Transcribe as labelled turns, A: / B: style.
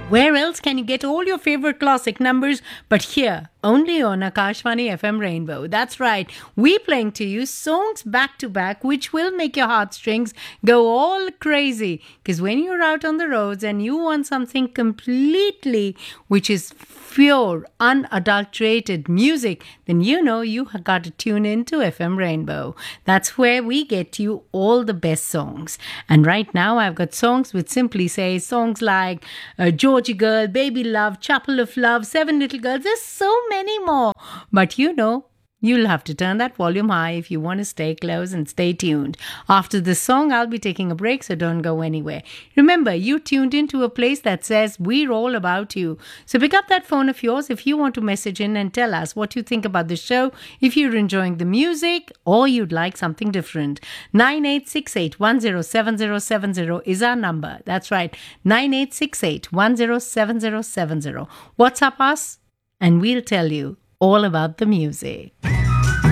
A: Where else can you get all your favorite classic numbers but here, only on Akashvani FM Rainbow? That's right, we playing to you songs back to back which will make your heartstrings go all crazy. Because when you're out on the roads and you want something completely which is pure, unadulterated music, then you know you have got to tune in to FM Rainbow. That's where we get you all the best songs. And right now I've got songs which simply say songs like Georgie Girl, Baby Love, Chapel of Love, Seven Little Girls. There's so many more. But you know, you'll have to turn that volume high if you want to stay close and stay tuned. After this song, I'll be taking a break, so don't go anywhere. Remember, you tuned into a place that says we're all about you. So pick up that phone of yours if you want to message in and tell us what you think about the show, if you're enjoying the music, or you'd like something different. 9868107070 is our number. That's right, 9868107070. WhatsApp us, and we'll tell you all about the music.